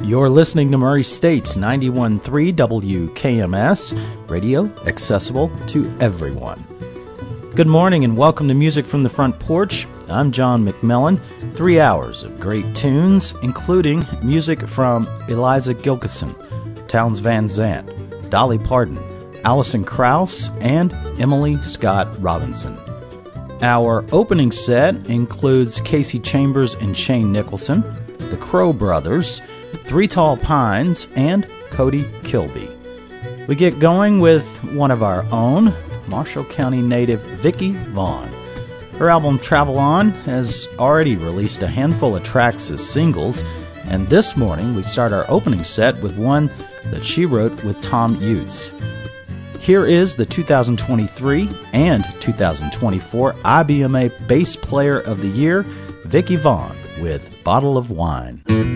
You're listening to Murray State's 91.3 WKMS, radio accessible to everyone. Good morning and welcome to Music from the Front Porch. I'm John McMillan. 3 hours of great tunes, including music from Eliza Gilkyson, Townes Van Zandt, Dolly Parton, Alison Krauss, and Emily Scott Robinson. Our opening set includes Casey Chambers and Shane Nicholson, the Crow Brothers, Three Tall Pines, and Cody Kilby. We get going with one of our own, Marshall County native Vicki Vaughn. Her album Travel On has already released a handful of tracks as singles, and this morning we start our opening set with one that she wrote with Tom Utz. Here is the 2023 and 2024 IBMA Bass Player of the Year, Vicki Vaughn with Bottle of Wine.